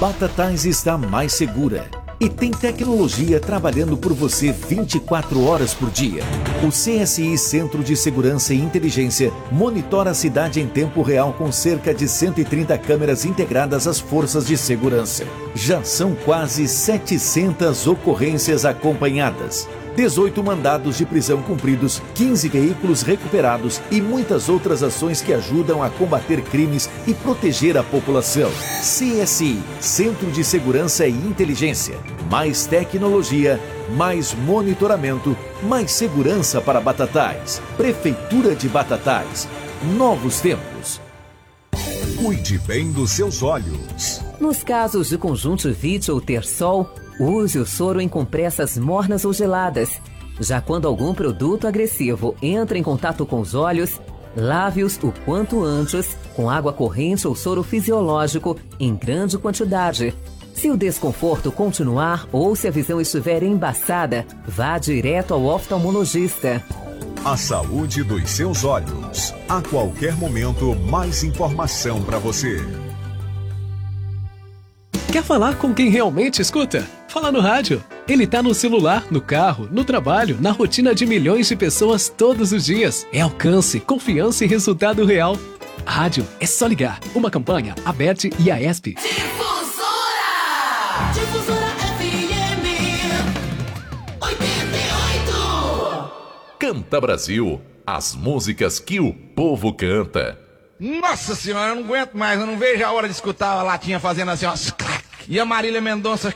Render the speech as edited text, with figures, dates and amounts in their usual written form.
Batatais está mais segura e tem tecnologia trabalhando por você 24 horas por dia. O CSI Centro de Segurança e Inteligência monitora a cidade em tempo real com cerca de 130 câmeras integradas às forças de segurança. Já são quase 700 ocorrências acompanhadas, 18 mandados de prisão cumpridos, 15 veículos recuperados e muitas outras ações que ajudam a combater crimes e proteger a população. CSI, Centro de Segurança e Inteligência. Mais tecnologia, mais monitoramento, mais segurança para Batatais. Prefeitura de Batatais. Novos tempos. Cuide bem dos seus olhos. Nos casos de conjuntivite ou terçol, use o soro em compressas mornas ou geladas. Já quando algum produto agressivo entra em contato com os olhos, lave-os o quanto antes com água corrente ou soro fisiológico em grande quantidade. Se o desconforto continuar ou se a visão estiver embaçada, vá direto ao oftalmologista. A saúde dos seus olhos. A qualquer momento, mais informação para você. Quer falar com quem realmente escuta? Fala no rádio. Ele tá no celular, no carro, no trabalho, na rotina de milhões de pessoas todos os dias. É alcance, confiança e resultado real. Rádio é só ligar. Uma campanha, a BET e a ESP. Difusora FM 88. Canta Brasil, as músicas que o povo canta. Nossa senhora, eu não aguento mais, eu não vejo a hora de escutar a latinha fazendo assim, ó. E a Marília Mendonça